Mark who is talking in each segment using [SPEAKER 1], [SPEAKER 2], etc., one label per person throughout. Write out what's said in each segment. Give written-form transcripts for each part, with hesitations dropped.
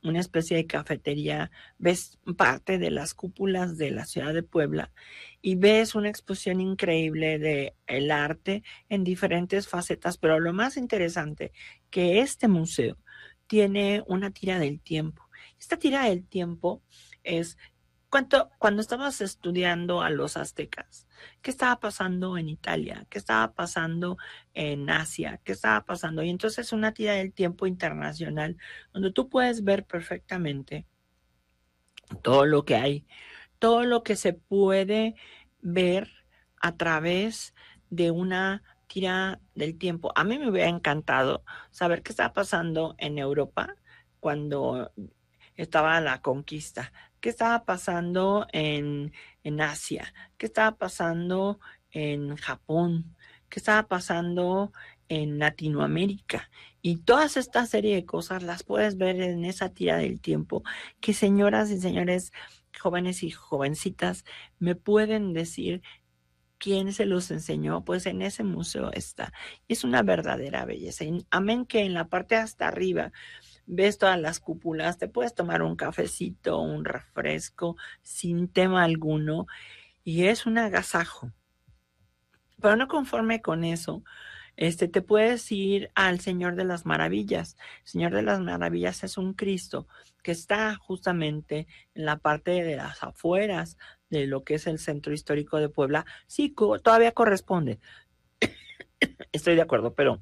[SPEAKER 1] una especie de cafetería, ves parte de las cúpulas de la ciudad de Puebla y ves una exposición increíble de el arte en diferentes facetas, pero lo más interesante que este museo tiene una tira del tiempo. Esta tira del tiempo es cuando estabas estudiando a los aztecas, ¿qué estaba pasando en Italia? ¿Qué estaba pasando en Asia? ¿Qué estaba pasando? Y entonces es una tira del tiempo internacional donde tú puedes ver perfectamente todo lo que hay, todo lo que se puede ver a través de una tira del tiempo. A mí me hubiera encantado saber qué estaba pasando en Europa cuando estaba la conquista, qué estaba pasando en Asia, qué estaba pasando en Japón, qué estaba pasando en Latinoamérica. Y todas esta serie de cosas las puedes ver en esa tira del tiempo que señoras y señores, jóvenes y jovencitas, me pueden decir quién se los enseñó, pues en ese museo está. Y es una verdadera belleza. Y amén que en la parte hasta arriba ves todas las cúpulas, te puedes tomar un cafecito, un refresco, sin tema alguno, y es un agasajo. Pero no conforme con eso, te puedes ir al Señor de las Maravillas. El Señor de las Maravillas es un Cristo que está justamente en la parte de las afueras de lo que es el centro histórico de Puebla. Sí, todavía corresponde, estoy de acuerdo, pero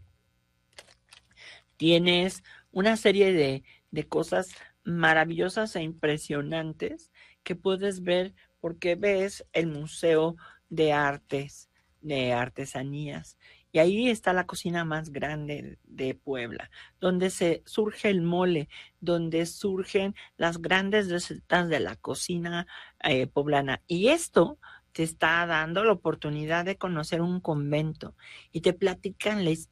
[SPEAKER 1] tienes una serie de cosas maravillosas e impresionantes que puedes ver porque ves el Museo de Artes, de Artesanías. Y ahí está la cocina más grande de Puebla, donde se surge el mole, donde surgen las grandes recetas de la cocina poblana. Y esto te está dando la oportunidad de conocer un convento y te platican la historia